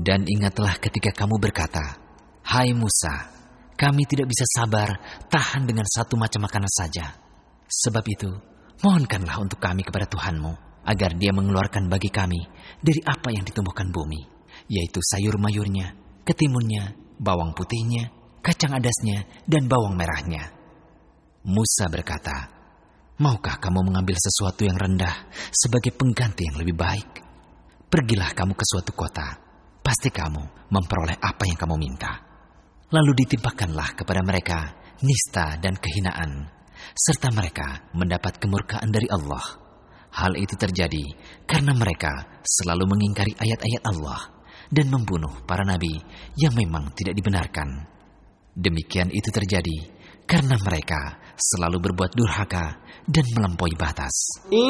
Dan ingatlah ketika kamu berkata, "Hai Musa, kami tidak bisa sabar tahan dengan satu macam makanan saja. Sebab itu, mohonkanlah untuk kami kepada Tuhanmu, agar Dia mengeluarkan bagi kami dari apa yang ditumbuhkan bumi, yaitu sayur mayurnya, ketimunnya, bawang putihnya, kacang adasnya, dan bawang merahnya." Musa berkata, "Maukah kamu mengambil sesuatu yang rendah sebagai pengganti yang lebih baik? Pergilah kamu ke suatu kota. Pasti kamu memperoleh apa yang kamu minta." Lalu ditimpakanlah kepada mereka nista dan kehinaan, serta mereka mendapat kemurkaan dari Allah. Hal itu terjadi karena mereka selalu mengingkari ayat-ayat Allah dan membunuh para nabi yang memang tidak dibenarkan. Demikian itu terjadi karena mereka selalu berbuat durhaka dan melampaui batas.